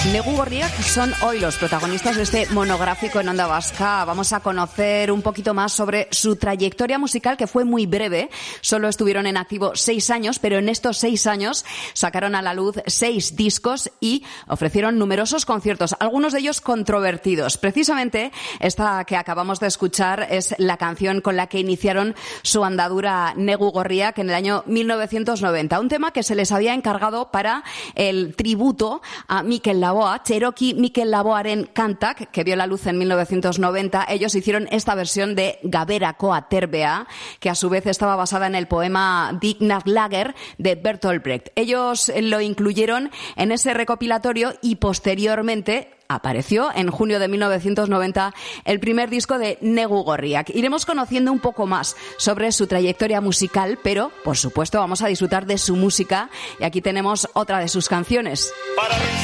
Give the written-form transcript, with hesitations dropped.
Negu Gorriak son hoy los protagonistas de este monográfico en Onda Vasca. Vamos a conocer un poquito más sobre su trayectoria musical, que fue muy breve. Solo estuvieron en activo 6 años, pero en estos 6 años sacaron a la luz 6 discos y ofrecieron numerosos conciertos, algunos de ellos controvertidos. Precisamente esta que acabamos de escuchar es la canción con la que iniciaron su andadura Negu Gorriak en el año 1990. Un tema que se les había encargado para el tributo a Mikel Laboa, Cherokee Mikel Laboaren kantak, que vio la luz en 1990. Ellos hicieron esta versión de Gaberako Aterbea, que a su vez estaba basada en el poema Die Nachtlager de Bertolt Brecht. Ellos lo incluyeron en ese recopilatorio y posteriormente apareció en junio de 1990 el primer disco de Negu Gorriak. Iremos conociendo un poco más sobre su trayectoria musical, pero por supuesto vamos a disfrutar de su música y aquí tenemos otra de sus canciones.